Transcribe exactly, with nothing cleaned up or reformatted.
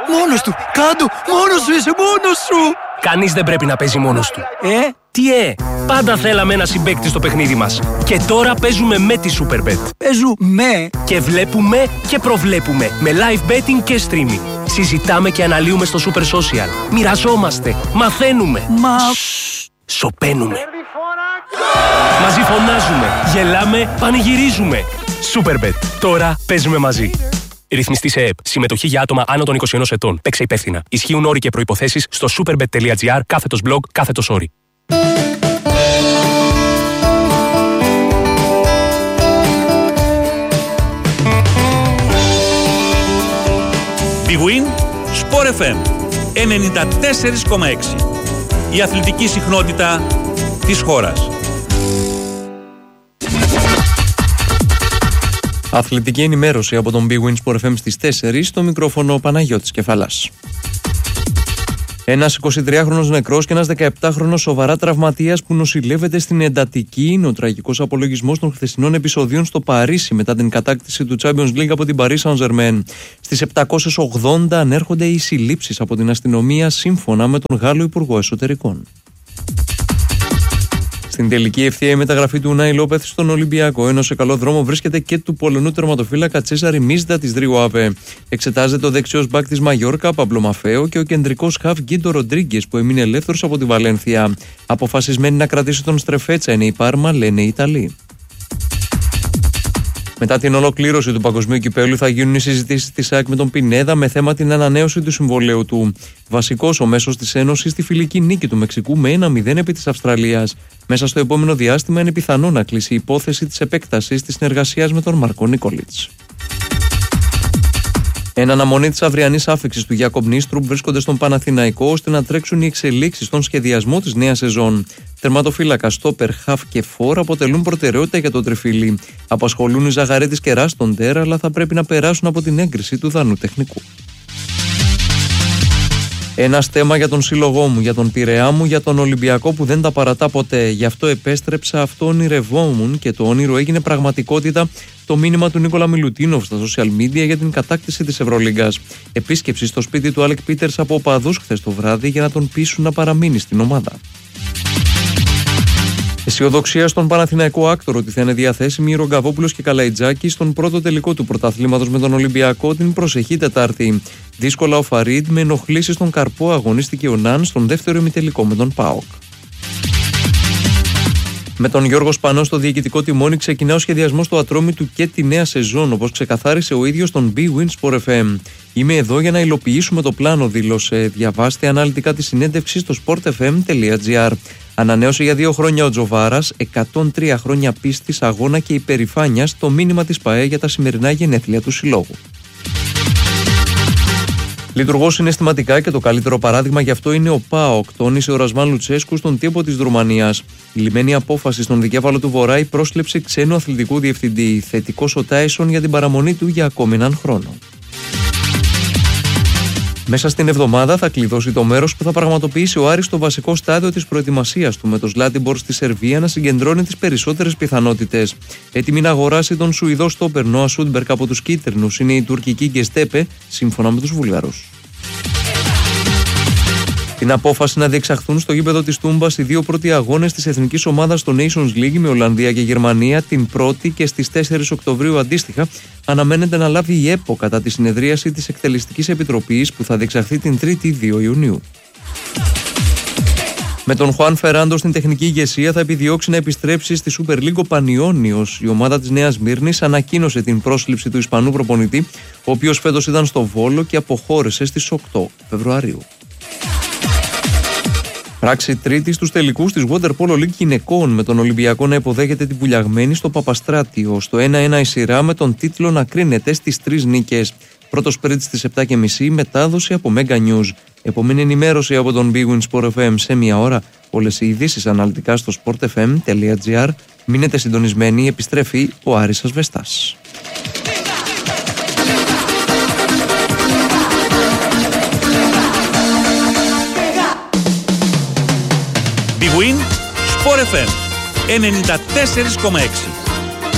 Μόνος του! Κάντο! Μόνος σου είσαι! Μόνος σου! Κανείς δεν πρέπει να παίζει μόνος του. Ε? Τι ε! Πάντα θέλαμε ένα συμπαίκτη στο παιχνίδι μας. Και τώρα παίζουμε με τη Superbet. Παίζουμε! Και βλέπουμε και προβλέπουμε. Με live betting και streaming. Συζητάμε και αναλύουμε στο Super Social. Μοιραζόμαστε. Μαθαίνουμε. Μα... Σοπαίνουμε. Μαζί φωνάζουμε. Γελάμε. Πανηγυρίζουμε. Superbet. Τώρα παίζουμε μαζί. Ρυθμιστή σε ΕΕΠ. Συμμετοχή για άτομα άνω των είκοσι ενός ετών. Παίξε υπεύθυνα. Ισχύουν όροι και προϋποθέσεις στο superbet.gr κάθετος blog κάθετος όροι. Big Win Sport εφ εμ ενενήντα τέσσερα κόμμα έξι. Η αθλητική συχνότητα της χώρας. Αθλητική ενημέρωση από τον Big Win Sport εφ εμ στις τέσσερις, στο μικρόφωνο Παναγιώτης Κεφαλάς. Ένας εικοσιτριάχρονος νεκρός και ένας δεκαεπτάχρονος σοβαρά τραυματίας που νοσηλεύεται στην εντατική είναι ο τραγικός απολογισμός των χθεσινών επεισοδίων στο Παρίσι μετά την κατάκτηση του Champions League από την Paris Saint-Germain. Στις επτακόσιες ογδόντα ανέρχονται οι συλλήψεις από την αστυνομία σύμφωνα με τον Γάλλο Υπουργό Εσωτερικών. Στην τελική ευθεία η μεταγραφή του Ουνάι Λόπεθ στον Ολυμπιακό, ενώ σε καλό δρόμο βρίσκεται και του Πολωνού τερματοφύλακα Τσέσαρη Μίζδα της Ρίου Αβε. Εξετάζεται ο δεξιός μπακ της Μαγιόρκα Παμπλο Μαφέο και ο κεντρικός χαφ Γκίντο Ροντρίγκες που έμεινε ελεύθερος από τη Βαλένθια. Αποφασισμένη να κρατήσει τον Στρεφέτσα είναι η Πάρμα, λένε οι Ιταλοί. Μετά την ολοκλήρωση του Παγκοσμίου Κυπέλλου θα γίνουν οι συζητήσεις της ΑΕΚ με τον Πινέδα με θέμα την ανανέωση του συμβολαίου του. Βασικός ο μέσος της Ένωσης στη φιλική νίκη του Μεξικού με ένα μηδέν επί της Αυστραλίας. Μέσα στο επόμενο διάστημα είναι πιθανό να κλείσει η υπόθεση της επέκτασης της συνεργασίας με τον Μάρκο Νίκολιτς. Εν αναμονή της αυριανής άφιξης του Γιάκομ Νίστρουπ βρίσκονται στον Παναθηναϊκό ώστε να τρέξουν οι εξελίξεις στον σχεδιασμό της νέας σεζόν. Τερματοφύλακα, στόπερ, χαφ και φόρ αποτελούν προτεραιότητα για το τριφύλι. Απασχολούν οι Ζαγαρέτης και Ράστοντερ, αλλά θα πρέπει να περάσουν από την έγκριση του δανού τεχνικού. Ένα θέμα για τον σύλλογό μου, για τον Πειραιά μου, για τον Ολυμπιακό που δεν τα παρατά ποτέ. Γι' αυτό επέστρεψα, αυτό ονειρευόμουν και το όνειρο έγινε πραγματικότητα. Το μήνυμα του Νίκολα Μιλουτίνοφ στα social media για την κατάκτηση της Ευρωλίγκας. Επίσκεψη στο σπίτι του Άλεκ Πίτερς από οπαδούς χθες το βράδυ για να τον πείσουν να παραμείνει στην ομάδα. Αισιοδοξία στον Παναθηναϊκό άκτορο ότι θα είναι διαθέσιμοι οι Ρογκαβόπουλος και Καλαϊτζάκη στον πρώτο τελικό του πρωταθλήματος με τον Ολυμπιακό την προσεχή Τετάρτη. Δύσκολα ο Φαρίντ με ενοχλήσεις στον Καρπό αγωνίστηκε ο Ναν στον δεύτερο ημιτελικό με τον ΠΑΟΚ. Με τον Γιώργο Σπανό στο διοικητικό τιμόνι ξεκινά ο σχεδιασμός του Ατρόμητου και τη νέα σεζόν, όπως ξεκαθάρισε ο ίδιος τον Big Win Sport εφ εμ. Είμαι εδώ για να υλοποιήσουμε το πλάνο, δήλωσε. Διαβάστε αναλυτικά τη συνέντευξη στο sport f m τελεία g r. Ανανέωσε για δύο χρόνια ο Τζοβάρας, εκατόν τρία χρόνια πίστης, αγώνα και υπερηφάνειας, το μήνυμα της ΠΑΕ για τα σημερινά γενέθλια του συλλόγου. Λειτουργώ συναισθηματικά και το καλύτερο παράδειγμα γι' αυτό είναι ο ΠΑΟΚ, τόνισε ο Ρασμάν Λουτσέσκου στον τύπο της Ρουμανίας. Η λιμένη απόφαση στον δικέφαλο του Βορρά η πρόσληψη ξένου αθλητικού διευθυντή. Θετικός ο Τάισον για την παραμονή του για ακόμη έναν χρόνο. Μέσα στην εβδομάδα θα κλειδώσει το μέρος που θα πραγματοποιήσει ο Άρης στο βασικό στάδιο της προετοιμασίας του, με το Σλάτιμπορ στη Σερβία να συγκεντρώνει τις περισσότερες πιθανότητες. Έτοιμη να αγοράσει τον Σουηδό στόπερ Νόα Σούντμπερκ από τους κίτρινους είναι η τουρκική Γκεστέπε, σύμφωνα με τους Βουλγαρούς. Την απόφαση να διεξαχθούν στο γήπεδο της Τούμπας οι δύο πρώτοι αγώνες της εθνικής ομάδας στο Nations League με Ολλανδία και Γερμανία την πρώτη και στις τέσσερις Οκτωβρίου αντίστοιχα αναμένεται να λάβει η ΕΠΟ κατά τη συνεδρίαση της Εκτελεστικής Επιτροπής που θα διεξαχθεί την Τρίτη δύο Ιουνίου. Με τον Χουάν Φεράντο στην τεχνική ηγεσία θα επιδιώξει να επιστρέψει στη Super League ο Πανιώνιος. Η ομάδα της Νέας Μύρνης ανακοίνωσε την πρόσληψη του Ισπανού προπονητή, ο οποίος φέτος ήταν στο Βόλο και αποχώρησε στις οκτώ Φεβρουαρίου. Πράξη τρίτη στους τελικούς της Water Polo League γυναικών, με τον Ολυμπιακό να υποδέχεται την Πουλιαγμένη στο Παπαστράτιο. Στο ένα ένα η σειρά με τον τίτλο να κρίνεται στις τρεις νίκες. Πρώτο σπρίτ στις επτά και μισή, μετάδοση από Mega News. Επόμενη ενημέρωση από τον Big Win Sport εφ εμ σε μία ώρα. Όλες οι ειδήσεις αναλυτικά στο sport f m τελεία g r. Μείνετε συντονισμένοι, επιστρέφει ο Άρης Ασβεστάς. Big Win Sport εφ εμ ενενήντα τέσσερα κόμμα έξι.